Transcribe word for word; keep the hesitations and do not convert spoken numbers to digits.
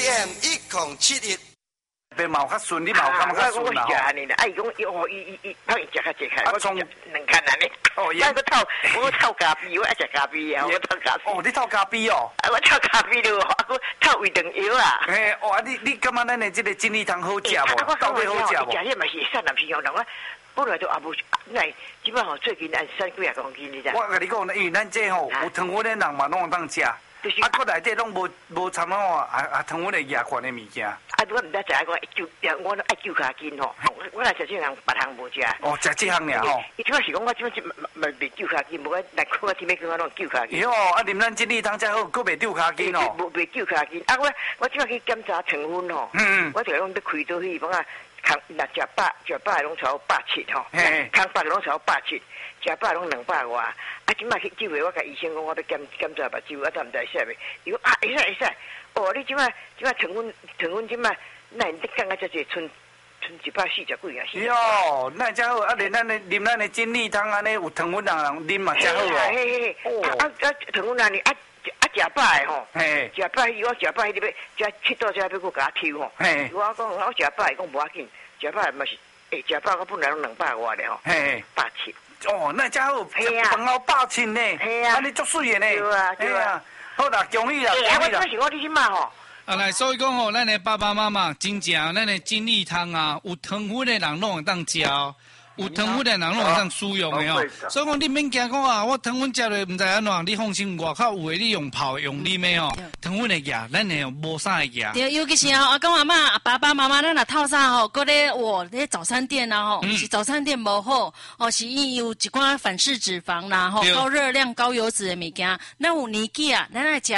M 一零七一。 别毛较顺，你毛感觉较顺啦？ 我食安尼啦，哎，讲哦，伊伊伊，帮伊食较济开，我从两间安尼。哦，我个透，我透咖啡，我爱食咖啡啊，我透咖啡。 哦，你透咖啡哦？ 啊，我透咖啡咯，我透胃肠药啊。 嘿，哦，啊，你你感觉咱的这个精力汤好食无？到底好食无？ 食迄嘛是会散男朋友人啊。本来都也无，乃即摆吼最近按三几啊公斤，你知？ 我甲你讲，因为咱这吼有糖分的人嘛，拢有当食。啊，搁内底拢无无掺那啊啊糖分的牙款的物件。啊， 我毋知影讲救，我爱救卡筋吼。我来食这项别项无食。 哦，食这项尔吼。 伊即摆是讲我即摆是未未救卡筋，无我来看我天尾讲我拢救卡筋。 哟，啊啉咱精力汤才好，搁袂丢卡筋哦。 无未救卡筋，啊我我即摆去检查成分吼。嗯嗯。我就拢要开倒去，讲啊，空若食饱食饱拢超百七吼。嘿。空饱拢超百七。食饱拢两百外，啊！即摆去即回我甲医生讲，我要检检查目睭，啊，才毋知使袂。伊讲啊，会使会使。哦，你即摆即摆成分成分即摆，那你讲啊，才是剩剩一百四十几啊。 哟，那才好，啊，连咱的啉咱的精力汤安尼有糖分人人啉嘛，才好哦。 嘿嘿嘿。啊啊啊！糖分安尼啊啊食饱的吼。嘿。食饱伊我食饱迄个要才七到才要搁甲我抽吼。嘿。我讲我食饱，伊讲无要紧，食饱嘛是，诶，食饱我本来拢两百外咧吼。嘿。百七。 哦，那家伙饭后八千呢，啊，你足水的呢， 对啊，对啊， 好啦，恭喜啦，恭喜啦！我是我你即嘛吼。 啊来，所以讲吼，咱的爸爸妈妈真正咱的精力汤啊，有糖分的人拢会当食哦，有糖分的人拢会当使用的哦。所以讲你免惊讲啊，我糖分食落唔知安怎，你放心，外口有的你用泡用啉的吼，糖分的药，咱会无啥会药。 对，尤其是啊，阿公阿嬷、爸爸妈妈，咱若透早吼，搁咧我咧早餐店啊吼，是早餐店无好，哦是伊有一寡反式脂肪啦吼，高热量、高油脂的物件，咱有年纪啊，咱爱食。